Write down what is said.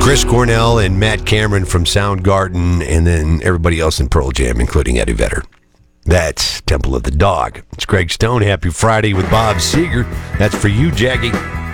Chris Cornell and Matt Cameron from Soundgarden, and then everybody else in Pearl Jam, including Eddie Vedder. That's Temple of the Dog. It's Greg Stone. Happy Friday with Bob Seger. That's for you, Jackie.